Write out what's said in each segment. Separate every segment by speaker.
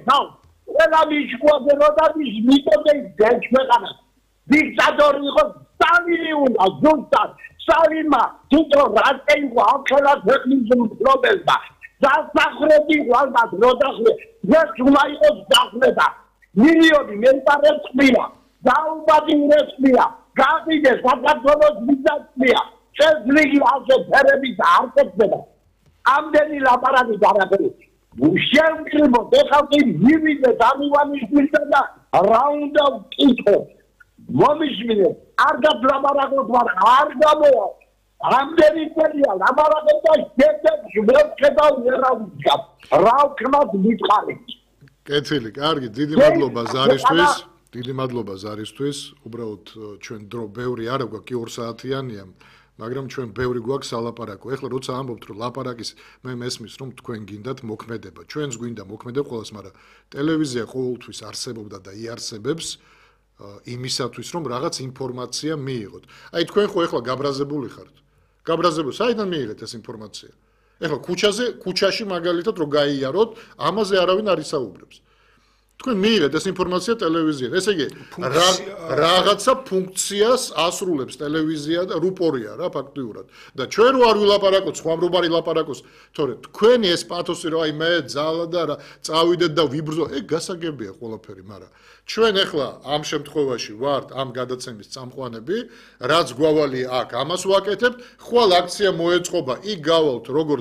Speaker 1: ხალხს ყველა მიჭკვაზე როდადის მიტოდეს დეჩქვეყანა დიქტატორი იყო სტალინი უნდა ზუსტად სტალინმა თვითონ რატე იყო ახალად ქვეყნის მფლობელმა დასახლები ალბათ როდახლე ეს უნდა იყოს დახლება მილიონი მენტარებს ყბია დაუბადინეს ყბია გაგიდე საქართველოს მიზანია შეძლიგი ასე ფერებით არ ხდება ამდენი ლაპარაკი არაფერი უშემკრიბო დეხავდი მივიდე დამივანიშვილდა და რა უნდა ვკითხო მომიშვილე არ დაბლაპარაკოთ მაგრამ არ გამოვა ამდენი წელია ლაპარაკობ და შედეგი მოვხედავ ვერავის რა ვქნათ მითხარი
Speaker 2: კეთილი კარგი დიდი მადლობა ზარისთვის დიდი მადლობა ზარისთვის უბრალოდ ჩვენ დრო ბევრი არ აქვს კი 2 საათიანია მაგრამ ჩვენ ბევრი გვაქვს სალაპარაკო ეხლა როცა ამბობთ რომ ლაპარაკის მე მესმის რომ თქვენ გინდათ მოქმედება ჩვენს გვინდა მოქმედება ყოველს მაგრამ ტელევიზია ყოველთვის არსებობდა და იარსებებს იმისათვის რომ რაღაც ინფორმაცია მიიღოთ აი თქვენ ხო ეხლა გაბრაზებული ხართ გაბრაზებული საიდან მიიღეთ ეს ინფორმაცია ეხლა ქუჩაში მაგალითად რომ გაიაროთ ამაზე არავინ არ ისაუბრებს თქვენ მიიღეთ ეს ინფორმაცია ტელევიზიიდან ესე იგი რაღაცა ფუნქციას ასრულებს ტელევიზია და რუპორია რა ფაქტიურად და ჩვენ რო არ ვილაპარაკოთ სხვა მრობარი ლაპარაკოს თორე თქვენი ეს პათოსი რომ აი მე ძალა და რა წავიდეთ და ვიბრძო ეგ გასაგებია ყველაფერი მაგრამ ჩვენ ახლა ამ შემთხვევაში ვართ ამ გადაცემის წამყვანები რაც გვავალი აქ ამას ვაკეთებთ ხვალ აქცია მოეწყობა იქ გავალთ როგორც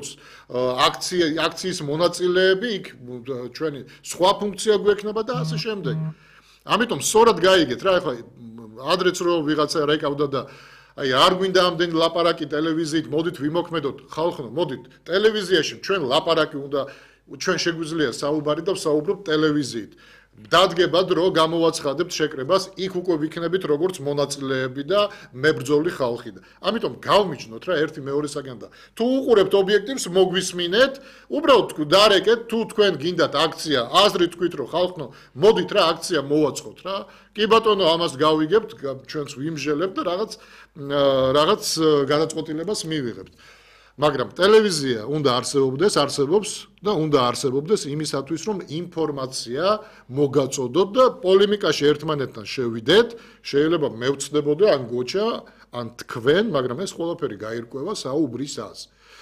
Speaker 2: აქციის მონაწილეები იქ ჩვენი სხვა ფუნქცია გვექნება და ასე შემდეგ ამიტომ სწორად გაიგეთ რა ახლა ადრეც რო ვიღაცა რეკავდა და აი არ გვინდა ამდენი ლაპარაკი ტელევიზიით მოდით ვიმოქმედოთ ხალხო მოდით ტელევიზიაში ჩვენ ლაპარაკი უნდა ჩვენ შეგვიძლია საუბარი და ვსაუბრობთ ტელევიზიით დადგება დრო გამოვაცხადებთ შეკრებას იქ უკვე ვიქნებით როგორც მონაწილეები და მებრძოლი ხალხი და ამიტომ გავმიჯნოთ რა ერთი მეორე საგან და თუ უყურებთ ობიექტივს მოგვისმინეთ უბრალოდ დარეკეთ თუ თქვენ გინდათ აქცია აზრი თქვით რომ ხალხო მოდით რა აქცია მოვაწყოთ რა კი ბატონო ამას გავიგებთ ჩვენს ვიმჟელებთ და რაღაც გადაწყვეტილებას მივიღებთ მაგრამ ტელევიზია უნდა არსებობდეს არსებობს და უნდა არსებობდეს იმისათვის რომ ინფორმაცია მოგაწოდოთ და პოლემიკაში ერთმანეთთან შევიდეთ შეიძლება მე ვწდებოდე ან გოჩა ან თქვენ მაგრამ ეს ყველაფერი გაირკვევა საუბრისას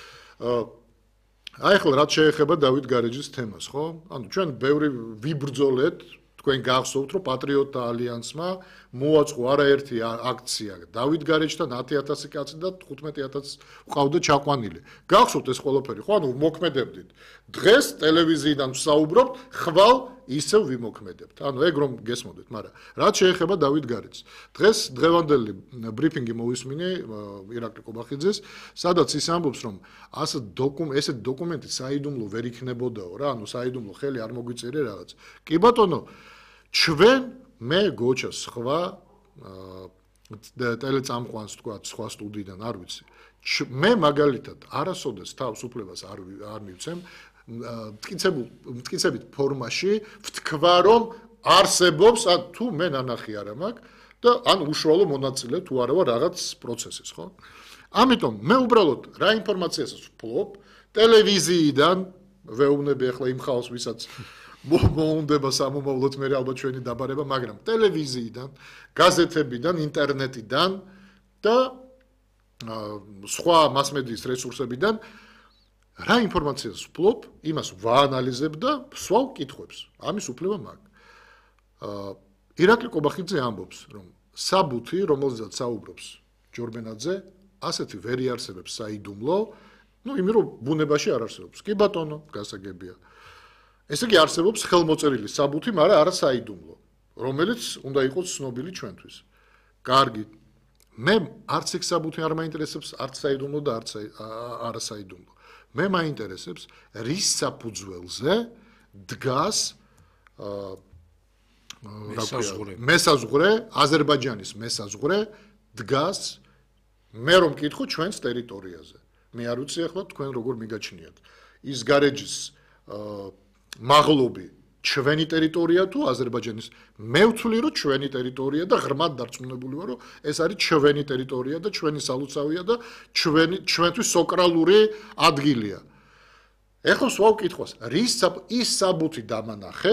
Speaker 2: აი ახლა რაც შეეხება დავით გარეჯის თემას ხო ანუ ჩვენ ბევრი ვიბრძოლეთ თქვენ გახსოვთ რომ პატრიოტთა ალიანსმა მოაწყო არაერთი აქცია დავით გარეჯთან 10000 კაცი და 15000 ყავდა ჩაყვანილი გახსოვთ ეს ყველაფერი ხო ანუ მოქმედებდით დღეს ტელევიზიიდან ვსაუბრობთ ხვალ ისევ ვიმოქმედებთ ანუ ეგ რომ გესმოდეთ მაგრამ რაც შეეხება დავით გარეჯს დღეს დღევანდელი ბრიფინგი მოვისმინე ირაკლი ყობახიძეს სადაც ის ამბობს რომ ესეთ დოკუმენტი საიდუმლო ვერ იქნებოდაო რა ანუ საიდუმლო ხელი არ მოგვიწერე რაღაც კი ბატონო ჩვენ მე გოჩა სხვა ტელეწამყვანს თქვა სხვა სტუდიიდან არ ვიცი მე მაგალითად არასოდეს თავს უფლებას არ მივცემ მტკიცებით ფორმაში ვთქვა რომ არსებობს ან თუ მე ნანახი არა მაქვს და ან უშუალო მონაწილე თუ არა ვარ რაღაც პროცესის ხო ამიტომ მე უბრალოდ რა ინფორმაციას ვფლობ ტელევიზიიდან ვეუბნები ახლა იმ ხალხს ვისაც მოუნდება სამომავლოდ მე ალბათ ჩვენი დაბარება მაგრამ ტელევიზიიდან გაზეთებიდან ინტერნეტიდან და სხვა მასმედიის რესურსებიდან რა ინფორმაციას ვფლობ იმას ვაანალიზებ და ვსვავ კითხვებს ამის უფლება მაქვს ირაკლი ყობახიძე ამბობს რომ საბუთი რომელზეც საუბრობს ჯორბენაძე ასეთი ვერ იარსებებს საიდუმლო ну იმი რომ ბუნებაში არ არსებობს კი ბატონო გასაგებია ესე იგი არსებობს ხელმოწერილი საბუთი, მაგრამ არა საიდუმლო, რომელიც უნდა იყოს ცნობილი ჩვენთვის. კარგი. მე არც ეგ საბუთი არ მაინტერესებს, არც საიდუმლო და არც არა საიდუმლო. მე მაინტერესებს რის საფუძველზე დგას მესაზღვრე, აზერბაიჯანის მესაზღვრე დგას მე რომ მკითხო ჩვენს ტერიტორიაზე. მე არ ვიცი ახლა თქვენ როგორ მიგაჩნიათ. ის გარეჯის მაღლობი ჩვენი ტერიტორია თუ აზერბაიჯანის მე ვთვლი რომ ჩვენი ტერიტორია და ღრმად დარწმუნებული ვარ რომ ეს არის ჩვენი ტერიტორია და ჩვენი სალოცავია და ჩვენთვის საკრალური ადგილია ეხლა სვავ კითხვას რის ის საბუთი დამანახე